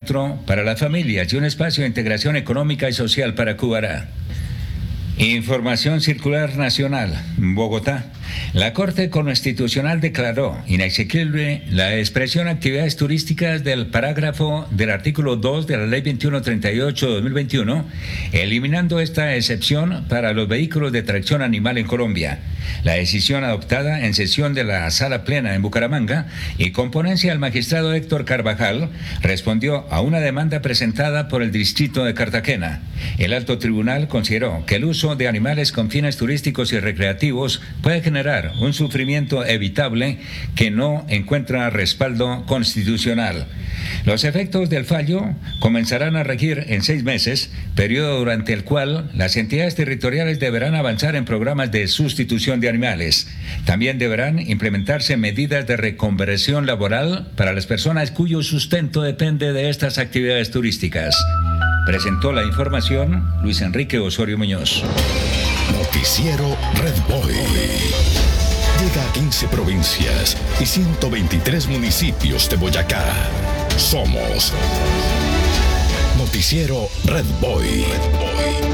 centro para las familias y un espacio de integración económica y social para Cubará. Información circular nacional. Bogotá. La Corte Constitucional declaró inexequible la expresión actividades turísticas del parágrafo del artículo 2 de la Ley 2138/2021, eliminando esta excepción para los vehículos de tracción animal en Colombia. La decisión adoptada en sesión de la Sala Plena en Bucaramanga y con ponencia del magistrado Héctor Carvajal respondió a una demanda presentada por el distrito de Cartagena. El alto tribunal consideró que el uso de animales con fines turísticos y recreativos puede generar un sufrimiento evitable que no encuentra respaldo constitucional. Los efectos del fallo comenzarán a regir en 6 meses, periodo durante el cual las entidades territoriales deberán avanzar en programas de sustitución de animales. También deberán implementarse medidas de reconversión laboral para las personas cuyo sustento depende de estas actividades turísticas. Presentó la información Luis Enrique Osorio Muñoz. Noticiero Red Boy. Llega a 15 provincias y 123 municipios de Boyacá. Somos Noticiero Red Boy.